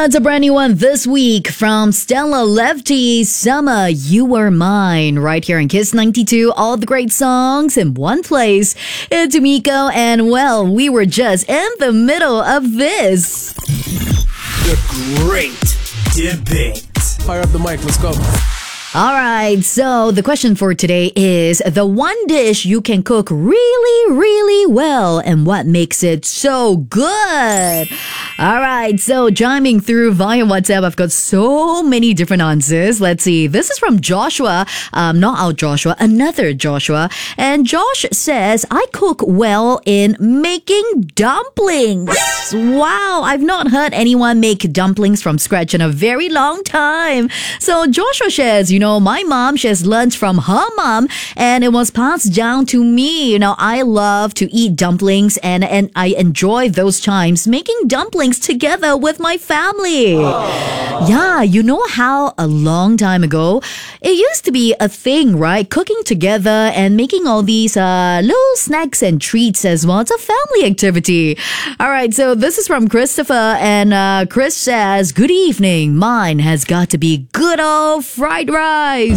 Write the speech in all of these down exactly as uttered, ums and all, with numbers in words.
Yeah, it's a brand new one this week from Stella Lefty, Summer, You Were Mine, right here in Kiss ninety-two. All the great songs in one place. It's Miko, and well, we were just in the middle of this. The Great Debate. Fire up the mic, let's go. All right, so the question for today is the one dish you can cook really, really well and what makes it so good? All right, so chiming through via WhatsApp, I've got so many different answers. Let's see. This is from Joshua, um, not our Joshua, another Joshua. And Josh says, I cook well in making dumplings. Wow, I've not heard anyone make dumplings from scratch in a very long time. So Joshua shares, you know, know, my mom, she has learned from her mom and it was passed down to me. You know, I love to eat dumplings and, and I enjoy those times making dumplings together with my family. Aww. Yeah, you know how a long time ago, it used to be a thing, right? Cooking together and making all these uh, little snacks and treats as well. It's a family activity. All right, so this is from Christopher and uh, Chris says, good evening. Mine has got to be good old fried rice.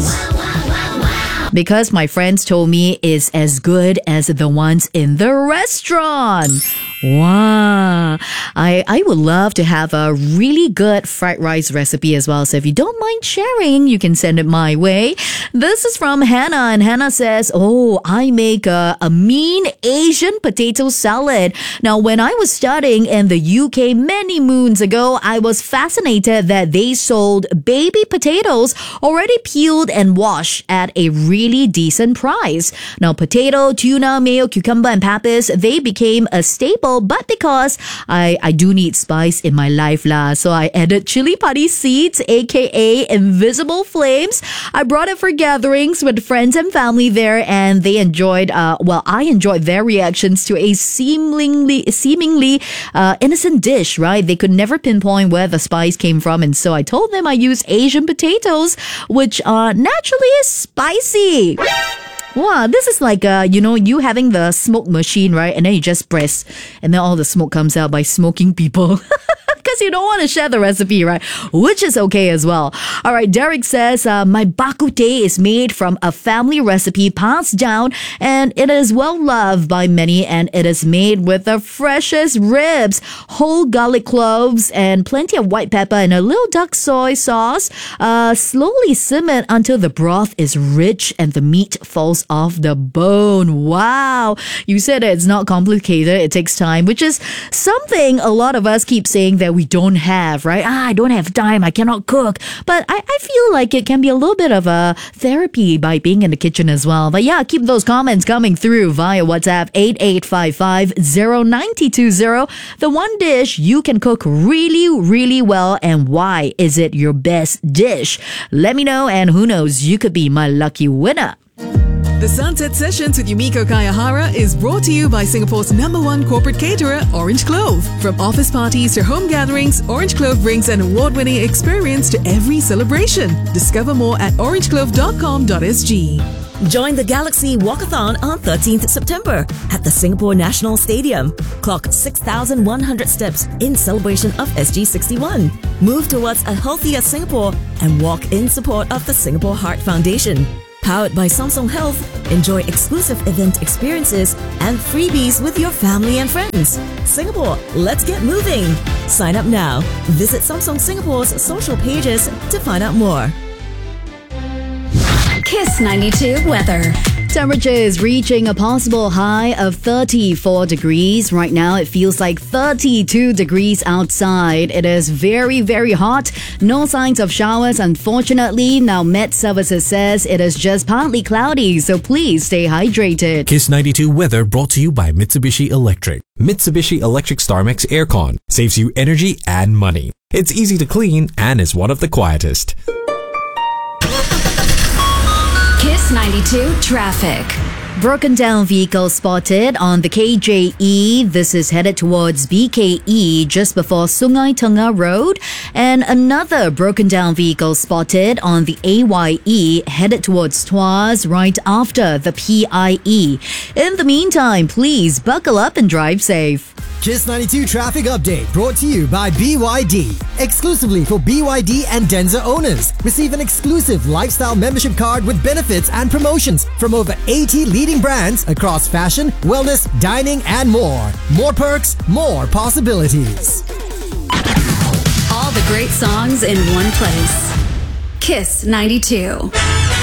Because my friends told me it's as good as the ones in the restaurant. Wow. I, I would love to have a really good fried rice recipe as well. So if you don't mind sharing, you can send it my way. This is from Hannah, and Hannah says, oh, I make a, a mean Asian potato salad. Now, when I was studying in the U K many moons ago, I was fascinated that they sold baby potatoes already peeled and washed at a really decent price. Now, potato, tuna, mayo, cucumber, and peppers, they became a staple. But because I, I do need spice in my life lah, so I added chili padi seeds, aka invisible flames. I brought it for gatherings with friends and family there, and they enjoyed, uh, well, I enjoyed their reactions to a seemingly, seemingly uh, innocent dish, right? They could never pinpoint where the spice came from, and so I told them I use Asian potatoes, which are naturally spicy. Wow, this is like, uh, you know, you having the smoke machine, right? And then you just press, and then all the smoke comes out by smoking people. Because you don't want to share the recipe, right? Which is okay as well. All right, Derek says, uh, my bak kut teh is made from a family recipe passed down, and it is well loved by many, and it is made with the freshest ribs, whole garlic cloves, and plenty of white pepper and a little dark soy sauce. Uh, slowly simmered until the broth is rich and the meat falls off the bone. Wow. You said it's not complicated. It takes time, which is something a lot of us keep saying that we don't have, right? Ah, I don't have time. I cannot cook. But I, I feel like it can be a little bit of a therapy by being in the kitchen as well. But yeah, keep those comments coming through via WhatsApp eight eight five five zero nine two zero. The one dish you can cook really, really well, and why is it your best dish? Let me know, and who knows, you could be my lucky winner. The Sunset Sessions with Yumiko Kayahara is brought to you by Singapore's number one corporate caterer, Orange Clove. From office parties to home gatherings, Orange Clove brings an award-winning experience to every celebration. Discover more at orange clove dot com dot s g. Join the Galaxy Walkathon on thirteenth September at the Singapore National Stadium. Clock six thousand one hundred steps in celebration of S G sixty-one. Move towards a healthier Singapore and walk in support of the Singapore Heart Foundation. Powered by Samsung Health, enjoy exclusive event experiences and freebies with your family and friends. Singapore, let's get moving. Sign up now. Visit Samsung Singapore's social pages to find out more. Kiss ninety-two weather. Temperatures reaching a possible high of thirty-four degrees. Right now, it feels like thirty-two degrees outside. It is very, very hot. No signs of showers, unfortunately. Now, Met Services says it is just partly cloudy, so please stay hydrated. Kiss ninety-two weather brought to you by Mitsubishi Electric. Mitsubishi Electric StarMax Aircon saves you energy and money. It's easy to clean and is one of the quietest. Kiss ninety-two traffic. Broken down vehicle spotted on the K J E. This is headed towards B K E just before Sungai Tengah Road. And another broken down vehicle spotted on the A Y E headed towards Tuas right after the P I E. In the meantime, please buckle up and drive safe. Kiss ninety-two Traffic Update brought to you by B Y D. Exclusively for B Y D and Denza owners. Receive an exclusive lifestyle membership card with benefits and promotions from over eighty leading brands across fashion, wellness, dining, and more. More perks, more possibilities. All the great songs in one place. Kiss ninety-two.